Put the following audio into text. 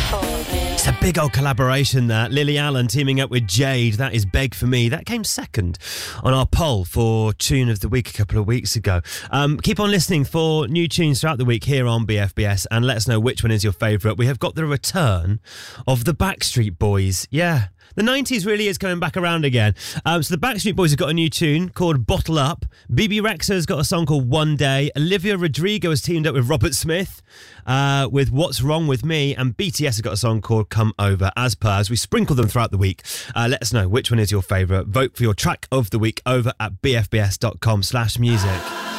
It's a big old collaboration, that. Lily Allen teaming up with Jade. That is Beg For Me. That came second on our poll for Tune of the Week a couple of weeks ago. Keep on listening for new tunes throughout the week here on BFBS and let us know which one is your favourite. We have got the return of the Backstreet Boys. Yeah. The 90s really is coming back around again. So the Backstreet Boys have got a new tune called Bottle Up. BB Rexha's got a song called One Day. Olivia Rodrigo has teamed up with Robert Smith with What's Wrong With Me. And BTS has got a song called Come Over. As we sprinkle them throughout the week. Let us know which one is your favourite. Vote for your track of the week over at bfbs.com/music.